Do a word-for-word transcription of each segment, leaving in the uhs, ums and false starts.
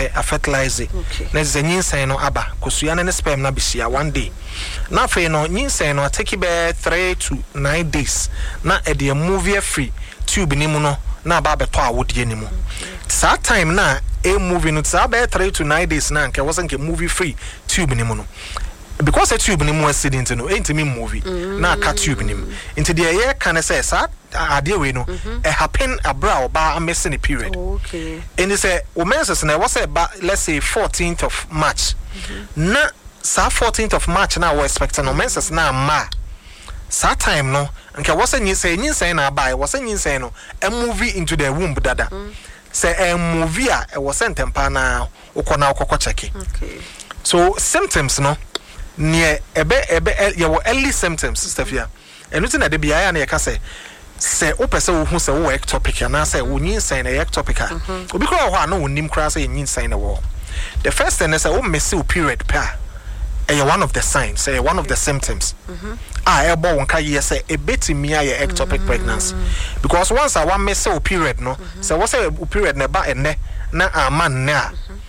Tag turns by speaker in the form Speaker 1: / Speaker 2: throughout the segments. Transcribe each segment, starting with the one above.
Speaker 1: pe a fertilize na ze nyinsan no aba kosua ne sperm na bisia one day na fe no nyinsan no take be three to nine days na e de move free tube ni mu no na ba beto awodie ni mu sa time na e movie no sa be three to nine days na nke wasn't ke movie free tube ni mu no because a tube ni mu accident no ain't me movie na ka tube ni mu into the year can say sa ade we no e happen abra oba amese ne period
Speaker 2: okay
Speaker 1: and they say o menses na was say let's say fourteenth of March na sa fourteenth of March na we expect no menses na ma sa time no nke was say say nyinsan na buy was say nyinsan no a movie into the womb dada say a movie a e was entempa na ukona ukoko check
Speaker 2: okay
Speaker 1: so symptoms no near ebe ebe your early symptoms sister fia enuti na de bia na ye ka say say opese wo hu say wo ectopic na say wo nyinsan na ectopic a obi kra ho na wonim kra say nyinsan na wo the first thing is say wo miss period pa eh one of the signs say one of the symptoms ah e bo won ka ye say e betimi aye ectopic pregnancy because once I want miss period no say wo say period na ba enne na aman na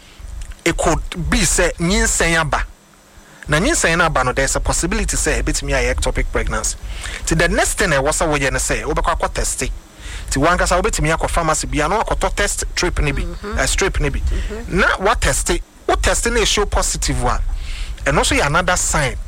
Speaker 1: it could be say nyinsan aba na nyinsan aba no there's a possibility say betimi aye ectopic pregnancy to the next thing I was say we say obekwa kwa test ti wanka sa obetimi akọ pharmacy bia no akọ test strip ni bi a strip ni bi na what test what test na show positive one and also another sign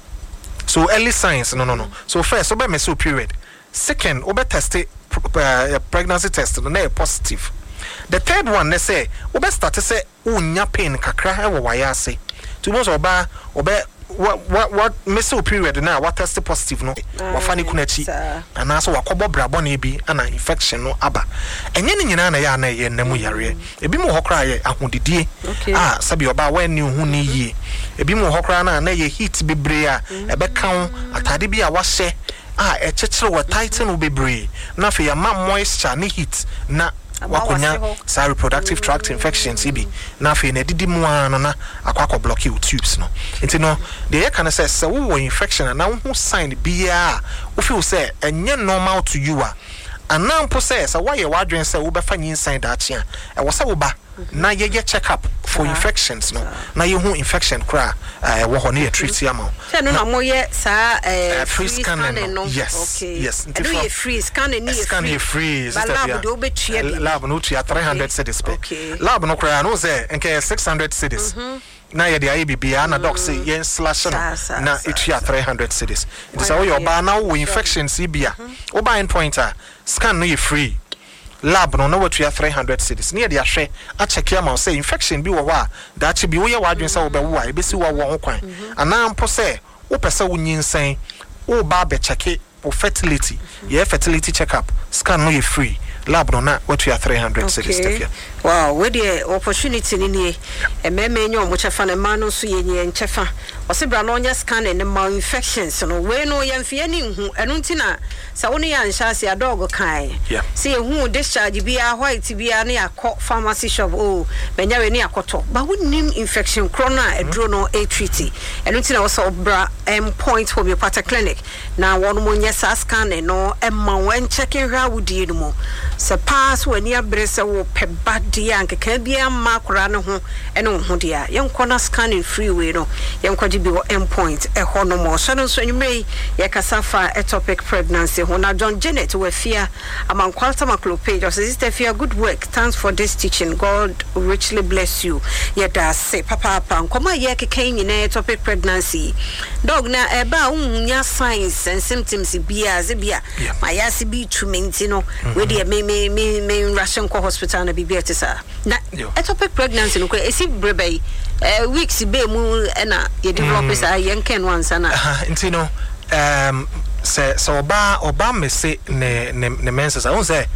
Speaker 1: so early signs no no no so first obe me so period second obe test uh, pregnancy test no na positive the third one they say obe start say unya pain kakra e wo waya say to most oba obe what what what miss period now what test positive no wa fani kunachi and also wakobo brabo na bi ana infection no aba enye ni nyina na ya na ye namu yare ebi mu hokra ye ahodidie ah sabi oba when ni hu ni yie ebi mu hokra na na ye heat bebre a ebe kan atade bi a wahye ah e chechire wa tighten wo bebre na fe ya ma moisture ni heat na wakonya sa reproductive tract infections ibi na fe na didi mu ano na akwakọ block you tubes no enti no the can say say wo infection na wo sign bia wo feel say enye normal to you a anampo say say why you wadwen say wo be fa nyinsan da chia e wo say wo ba na ye ye check up for infections no na ye hu infection kra eh wo ho na ye treat ya ma
Speaker 2: say no na mo ye sa eh
Speaker 1: free scanning no yes
Speaker 2: okay
Speaker 1: yes
Speaker 2: and you free scanning ni
Speaker 1: scan ye free
Speaker 2: is lab do be tua bi
Speaker 1: lab no tua three hundred cedis pe lab no kra no say nke six hundred cedis na ye de I B B na doc say yen slash na etua three hundred cedis it is how your ba na wo infection si bia wo ba end pointer scan no ye free lab no na watua three hundred cedis na ye de ahwe a check ya ma say infection bi wo ho a da che bi wo ye wadwen say wo be wo a e be si wo wo ho kwan ana mpo say wo pese wo nyinsan wo ba be check for fertility ye fertility check up scan no ye free lab no na watua three hundred cedis take
Speaker 2: wow we the opportunity ni ni e meme nyo mo chefa na ma no so ye nye nchefa osebra no nya scan and ma infections no we no ye mfie ni hu eno ntina sa woni ya nhyase adog kan se ye hu discharge bia white bia na yakọ pharmacy shop oh benya we ni yakoto ba wonim infection corona edro no a treaty eno ntina wo so bra em point homeopathic clinic na won mo nya sa scan no e ma wan checking ra wudi no mo se pass wani abrese wo peba dia nkeka bia ma kora ne ho ene ho dia yenkɔ na scanning freeway no yenkɔ di bi wo endpoint e ho no mo so no so nwumei ye kasa fa ectopic pregnancy ho na John Janet Wafia amankwalta maclopage sister Fia good work thanks for this teaching God richly bless you ye da say papa papa nkoma ye keka nyina ectopic pregnancy dog na e ba unya signs and symptoms bia ze bia ma ya se bi tumenti no we dey me me me me Russian ko hospital na bibia tisa na ectopic pregnancy no ko esi brebe eh weeks be mu na ye develop sa yenken once na
Speaker 1: nti no um se so oba oba me se ne ne ne menses I won't say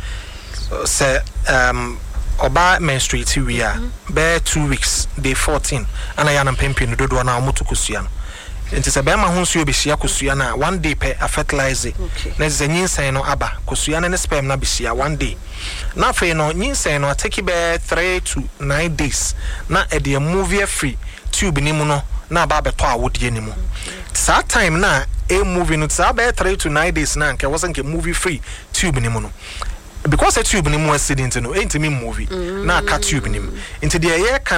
Speaker 1: se um oba menstruate we are be two weeks day fourteen ana ya na pempin dodo na omoto kosua no nti se be ma ho nsuo be hia kosua na one day per a fertilizer na ze nyinsan no aba kosua na ne sperm na be hia one day na fe no nyinsan no take be three to nine days na e de move free tube ni mu no na ba beto awodie ni mu sa time na e movie no sa be three to nine days na nke wasn't ke movie free tube ni mu no because a tube ni mu accident no ain't me movie na ka tube ni mu into the air